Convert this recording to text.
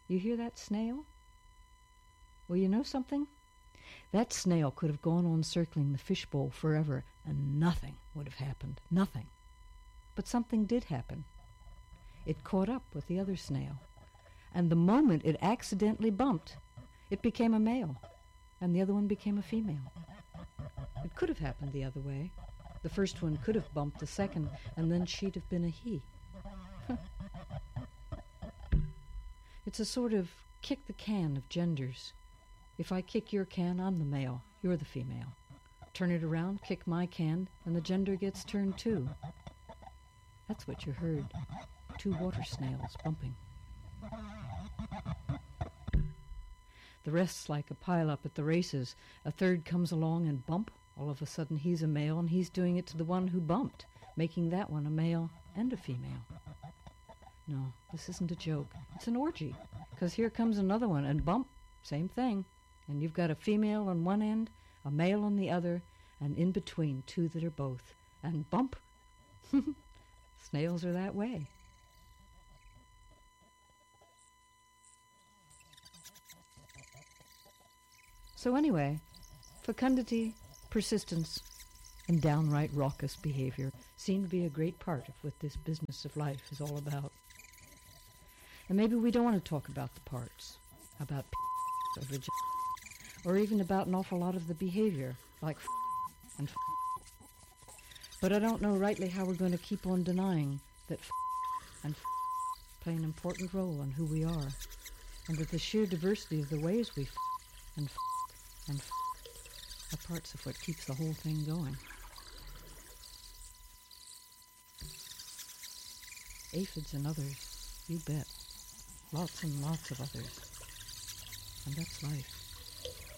You hear that snail? Well, you know something? That snail could have gone on circling the fishbowl forever, and nothing would have happened. Nothing. But something did happen. It caught up with the other snail, and the moment it accidentally bumped, it became a male, and the other one became a female. It could have happened the other way. The first one could have bumped the second, and then she'd have been a he. It's a sort of kick the can of genders. If I kick your can, I'm the male, you're the female. Turn it around, kick my can, and the gender gets turned too. That's what you heard. 2 water snails bumping. The rest's like a pile-up at the races. A third comes along and bump. All of a sudden he's a male, and he's doing it to the one who bumped, making that one a male and a female. No, this isn't a joke. It's an orgy, because here comes another one, and bump, same thing. And you've got a female on one end, a male on the other, and in between 2 that are both. And bump. Snails are that way. So anyway, fecundity, persistence, and downright raucous behavior seem to be a great part of what this business of life is all about. And maybe we don't want to talk about the parts, about or vagina, or even about an awful lot of the behavior, like and But I don't know rightly how we're going to keep on denying that and play an important role in who we are, and that the sheer diversity of the ways we and are parts of what keeps the whole thing going. Aphids and others, you bet. Lots and lots of others. And that's life.